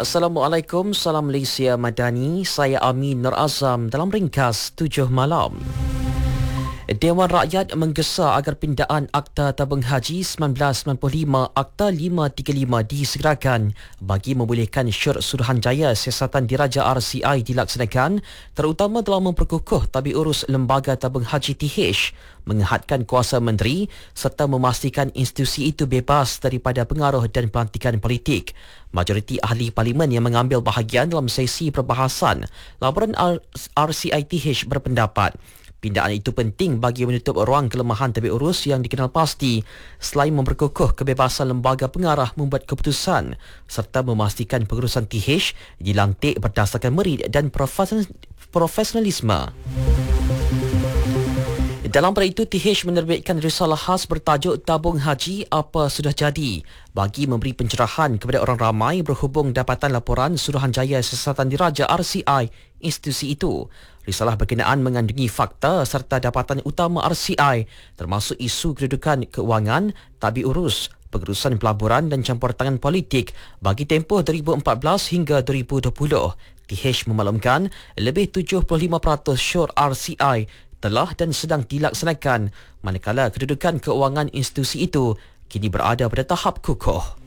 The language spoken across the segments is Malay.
Assalamualaikum, salam Malaysia Madani. Saya Amin Nur Azam dalam ringkas 7 malam. Dewan Rakyat menggesa agar pindaan Akta Tabung Haji 1995 Akta 535 disegerakan bagi membolehkan syur Suruhanjaya Siasatan Diraja RCI dilaksanakan, terutama dalam memperkukuh tabi urus Lembaga Tabung Haji TH, mengehadkan kuasa menteri serta memastikan institusi itu bebas daripada pengaruh dan pelantikan politik. Majoriti ahli parlimen yang mengambil bahagian dalam sesi perbahasan laporan RCI TH berpendapat pindaan itu penting bagi menutup ruang kelemahan tabik urus yang dikenal pasti selain memperkukuh kebebasan lembaga pengarah membuat keputusan serta memastikan pengurusan TH dilantik berdasarkan merit dan profesionalisme. Dalam pada itu, TH menerbitkan risalah khas bertajuk Tabung Haji Apa Sudah Jadi bagi memberi pencerahan kepada orang ramai berhubung dapatan laporan Suruhanjaya Siasatan Diraja RCI institusi itu. Risalah berkenaan mengandungi fakta serta dapatan utama RCI termasuk isu kedudukan keuangan, tabi urus, pengurusan pelaburan dan campur tangan politik bagi tempoh 2014 hingga 2020. TH memaklumkan lebih 75% syur RCI telah dan sedang dilaksanakan, manakala kedudukan keuangan institusi itu kini berada pada tahap kukuh.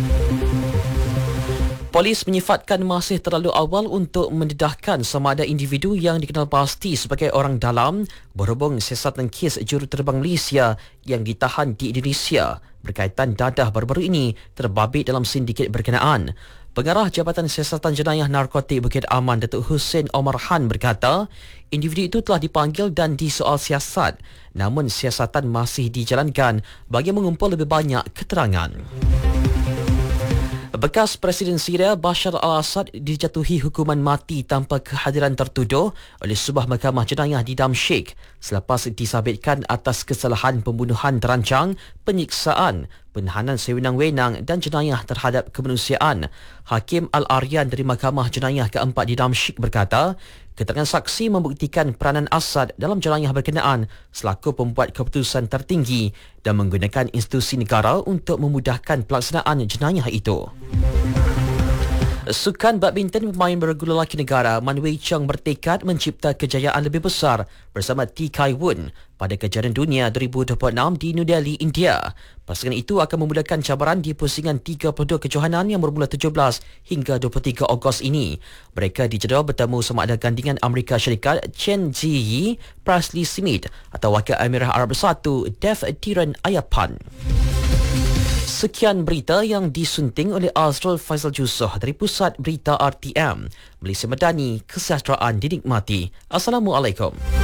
Polis menyifatkan masih terlalu awal untuk mendedahkan sama ada individu yang dikenal pasti sebagai orang dalam berhubung siasatan kes juruterbang Malaysia yang ditahan di Indonesia berkaitan dadah baru-baru ini terbabit dalam sindiket berkenaan. Pengarah Jabatan Siasatan Jenayah Narkotik Bukit Aman, Datuk Hussein Omar Han berkata, individu itu telah dipanggil dan disoal siasat, namun siasatan masih dijalankan bagi mengumpul lebih banyak keterangan. Bekas Presiden Syria Bashar al-Assad dijatuhi hukuman mati tanpa kehadiran tertuduh oleh sebuah mahkamah jenayah di Damsyik selepas disabitkan atas kesalahan pembunuhan terancang, penyiksaan, penahanan sewenang-wenang dan jenayah terhadap kemanusiaan. Hakim Al-Aryan dari Mahkamah Jenayah keempat di Damsyik berkata, keterangan saksi membuktikan peranan Assad dalam jenayah berkenaan selaku pembuat keputusan tertinggi dan menggunakan institusi negara untuk memudahkan pelaksanaan jenayah itu. Sukan badminton pemain bergula lelaki negara Man Wei Cheng bertekad mencipta kejayaan lebih besar bersama T. Kai Woon pada kejuaraan dunia 2026 di New Delhi, India. Pasangan itu akan memudahkan cabaran di pusingan 32 kejohanan yang bermula 17 hingga 23 Ogos ini. Mereka dijadual bertemu sama ada gandingan Amerika Syarikat Chen Ziyi, Presley Smith atau wakil Emirah Arab Bersatu Dev Tiran Ayapan. Sekian berita yang disunting oleh Azrul Faizal Jusoh dari Pusat Berita RTM. Malaysia Madani, kesejahteraan dinikmati. Assalamualaikum.